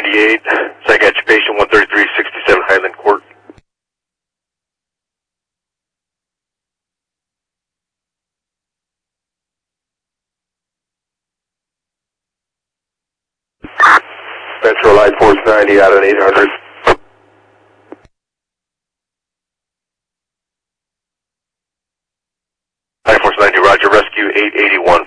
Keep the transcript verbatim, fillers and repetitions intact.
ninety-eight, psychiatric patient one thirty-three sixty-seven Highland Court. Metro Light Force ninety out of eight hundred. Light Force ninety, roger, rescue eight eighty-one.